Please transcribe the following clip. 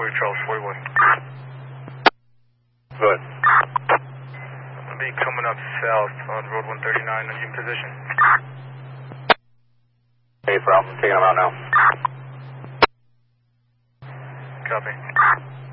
for you, Charles 41. Good. I'll be coming up south on Road 139. Are you in position? Hey, problem. Taking them out now. Copy.